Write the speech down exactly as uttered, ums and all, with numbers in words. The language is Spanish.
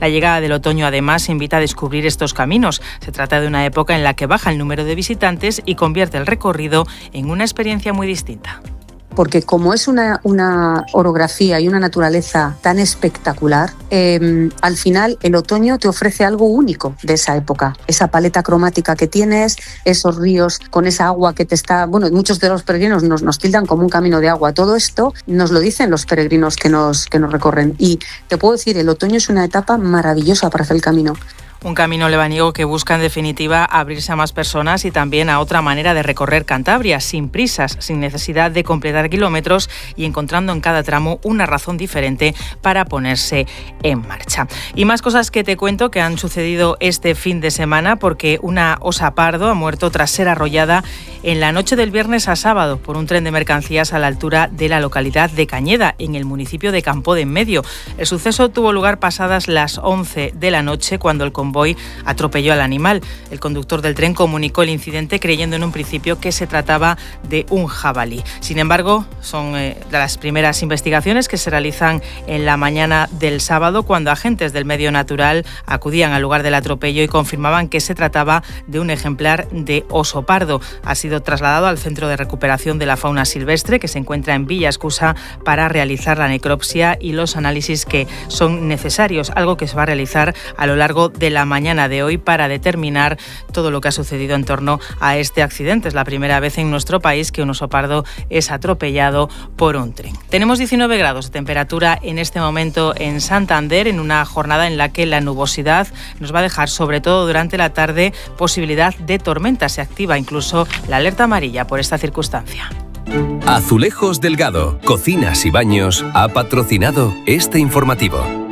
La llegada del otoño además invita a descubrir estos caminos. Se trata de una época en la que baja el número de visitantes y convierte el recorrido en una experiencia muy distinta. Porque como es una, una orografía y una naturaleza tan espectacular, eh, al final el otoño te ofrece algo único de esa época. Esa paleta cromática que tienes, esos ríos con esa agua que te está... Bueno, muchos de los peregrinos nos, nos tildan como un camino de agua. Todo esto nos lo dicen los peregrinos que nos, que nos recorren. Y te puedo decir, el otoño es una etapa maravillosa para hacer el camino. Un camino lebaniego que busca, en definitiva, abrirse a más personas y también a otra manera de recorrer Cantabria, sin prisas, sin necesidad de completar kilómetros y encontrando en cada tramo una razón diferente para ponerse en marcha. Y más cosas que te cuento que han sucedido este fin de semana, porque una osa pardo ha muerto tras ser arrollada en la noche del viernes a sábado por un tren de mercancías a la altura de la localidad de Cañeda, en el municipio de Campo de Enmedio. El suceso tuvo lugar pasadas las once de la noche, cuando el convoy atropelló al animal. El conductor del tren comunicó el incidente creyendo en un principio que se trataba de un jabalí. Sin embargo, son eh, las primeras investigaciones que se realizan en la mañana del sábado, cuando agentes del medio natural acudían al lugar del atropello y confirmaban que se trataba de un ejemplar de oso pardo. Ha sido trasladado al Centro de Recuperación de la Fauna Silvestre, que se encuentra en Villa Escusa, para realizar la necropsia y los análisis que son necesarios, algo que se va a realizar a lo largo de la mañana de hoy para determinar todo lo que ha sucedido en torno a este accidente. Es la primera vez en nuestro país que un oso pardo es atropellado por un tren. Tenemos diecinueve grados de temperatura en este momento en Santander, en una jornada en la que la nubosidad nos va a dejar, sobre todo durante la tarde, posibilidad de tormenta. Se activa incluso la alerta amarilla por esta circunstancia. Azulejos Delgado, Cocinas y Baños, ha patrocinado este informativo.